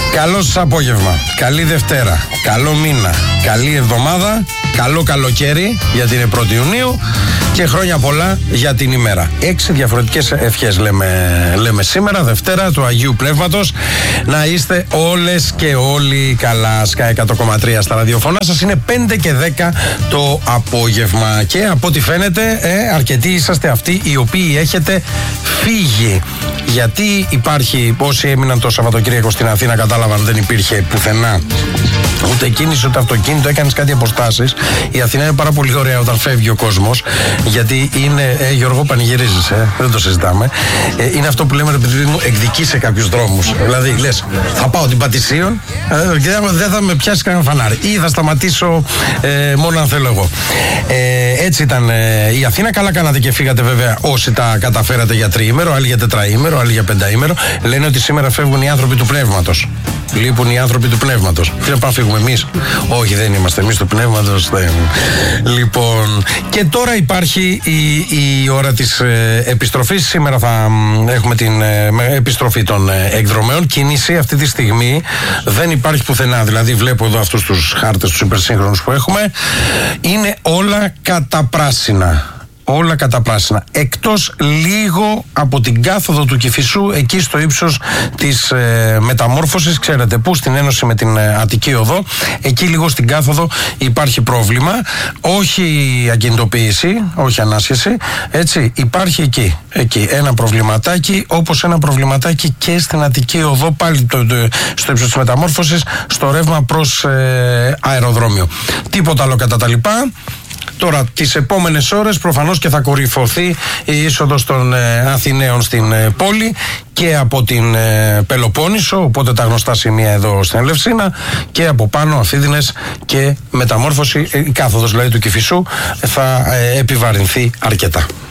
Καλό σας απόγευμα, καλή Δευτέρα, καλό μήνα, καλή εβδομάδα, καλό καλοκαίρι γιατί είναι 1η Ιουνίου και χρόνια πολλά για την ημέρα. 6 διαφορετικές ευχές λέμε σήμερα, Δευτέρα του Αγίου Πνεύματος. Να είστε όλες και όλοι καλά. Sky 100,3 στα ραδιοφωνά σας. Είναι 5 και 10 το απόγευμα και από ό,τι φαίνεται αρκετοί είσαστε αυτοί οι οποίοι έχετε φύγει. Γιατί υπάρχει, όσοι έμειναν το Σαββατοκύριακο στην Αθήνα κατάλαβαν δεν υπήρχε πουθενά ούτε κίνηση ούτε αυτοκίνητο, έκανες κάτι αποστάσεις. Η Αθήνα είναι πάρα πολύ ωραία όταν φεύγει ο κόσμος, γιατί είναι, Γιώργο, πανηγυρίζεις, δεν το συζητάμε. Είναι αυτό που λέμε, επειδή μου εκδικεί σε κάποιους δρόμους. Δηλαδή, λες, θα πάω την Πατησίων και δεν θα με πιάσει κανένα φανάρι, ή θα σταματήσω μόνο αν θέλω εγώ. Έτσι ήταν η Αθήνα. Καλά κάνατε και φύγατε, βέβαια, όσοι τα καταφέρατε για τριήμερο, άλλοι για τετραήμερο, άλλοι για πενταήμερο. Λένε ότι σήμερα φεύγουν οι άνθρωποι του πνεύματος. Λείπουν οι άνθρωποι του πνεύματος. Τι να πάμε, φύγουμε εμείς? Όχι, δεν είμαστε εμείς του πνεύματος. Λοιπόν, και τώρα υπάρχει η ώρα της επιστροφής. Σήμερα θα έχουμε την επιστροφή των εκδρομέων. Κίνηση αυτή τη στιγμή δεν υπάρχει πουθενά. Δηλαδή, βλέπω εδώ αυτούς τους χάρτες, τους υπερσύγχρονους που έχουμε. Είναι όλα καταπράσινα. Όλα καταπράσινα, εκτός λίγο από την κάθοδο του Κηφισού, εκεί στο ύψος της μεταμόρφωσης, ξέρετε που, στην ένωση με την Αττική Οδό, εκεί λίγο στην κάθοδο υπάρχει πρόβλημα, όχι ακινητοποίηση, όχι ανάσχεση, έτσι, υπάρχει εκεί ένα προβληματάκι, όπως ένα προβληματάκι και στην Αττική Οδό, πάλι στο ύψος της μεταμόρφωσης, στο ρεύμα προς αεροδρόμιο. Τίποτα άλλο κατά τα λοιπά. Τώρα, τις επόμενες ώρες προφανώς και θα κορυφωθεί η είσοδος των Αθηναίων στην πόλη και από την Πελοπόννησο, οπότε τα γνωστά σημεία εδώ στην Ελευσίνα, και από πάνω Αφίδινες και μεταμόρφωση, η κάθοδος δηλαδή του Κηφισού θα επιβαρυνθεί αρκετά.